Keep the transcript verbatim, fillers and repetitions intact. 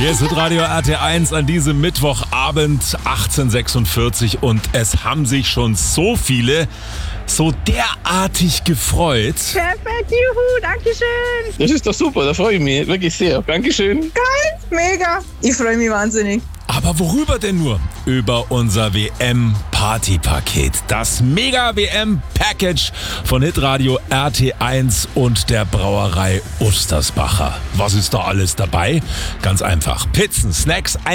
Hier ist Hitradio R T eins an diesem Mittwochabend achtzehn Uhr sechsundvierzig und es haben sich schon so viele so derartig gefreut. Perfekt, juhu, dankeschön. Das ist doch super, da freue ich mich wirklich sehr. Dankeschön. Geil, mega. Ich freue mich wahnsinnig. Aber worüber denn nur? Über unser W M-Party-Paket. Das Mega-W M-Package von Hitradio R T eins und der Brauerei Ostersbacher. Was ist da alles dabei? Ganz einfach. Pizzen, Snacks,